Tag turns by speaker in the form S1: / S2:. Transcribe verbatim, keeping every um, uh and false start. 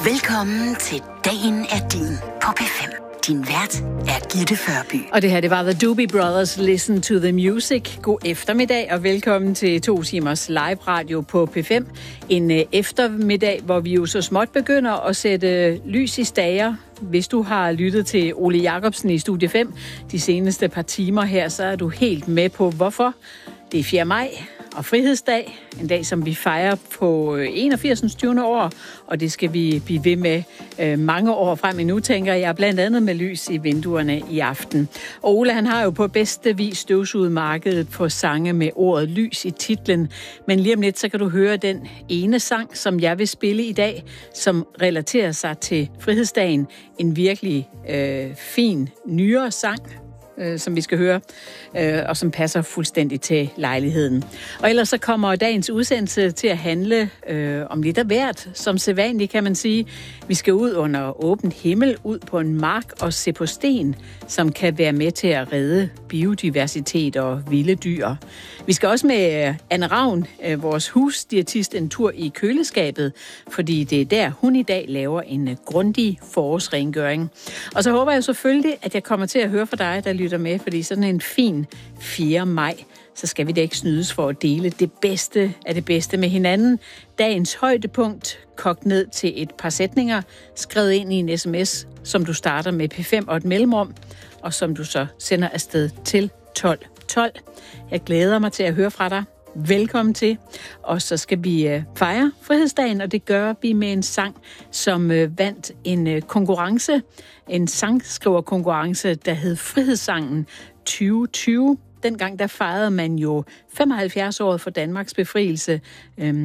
S1: Velkommen til Dagen er din på P fem. Din vært er Gitte Førby.
S2: Og det her, det var The Doobie Brothers, Listen to the Music. God eftermiddag og velkommen til to timers live radio på P fem. En eftermiddag, hvor vi jo så småt begynder at sætte lys i stager. Hvis du har lyttet til Ole Jacobsen i Studie fem de seneste par timer her, så er du helt med på hvorfor. Det er fjerde maj og frihedsdag, en dag, som vi fejrer på enogfirs. tyvende år, og det skal vi blive ved med øh, mange år frem endnu, tænker jeg, blandt andet med lys i vinduerne i aften. Og Ole, han har jo på bedste vis støvsuget markedet på sange med ordet lys i titlen, men lige om lidt, så kan du høre den ene sang, som jeg vil spille i dag, som relaterer sig til frihedsdagen. En virkelig øh, fin, nyere sang, som vi skal høre, og som passer fuldstændig til lejligheden. Og ellers så kommer dagens udsendelse til at handle øh, om lidt af hvert, som sædvanligt kan man sige. Vi skal ud under åben himmel, ud på en mark og se på sten, som kan være med til at redde biodiversitet og vilde dyr. Vi skal også med Anne Ravn, vores husdiætist, en tur i køleskabet, fordi det er der, hun i dag laver en grundig forårsrengøring. Og så håber jeg selvfølgelig, at jeg kommer til at høre fra dig, der lytter med, fordi sådan en fin fjerde maj, så skal vi da ikke snydes for at dele det bedste af det bedste med hinanden. Dagens højdepunkt, kogt ned til et par sætninger, skrevet ind i en sms, som du starter med P fem og et mellemrum, og som du så sender afsted til tolv tolv. Jeg glæder mig til at høre fra dig. Velkommen til. Og så skal vi fejre frihedsdagen, og det gør vi med en sang, som vandt en konkurrence, en sangskriverkonkurrence, der hed Frihedssangen tyve tyve. Dengang der fejrede man jo femoghalvfjerds året for Danmarks befrielse.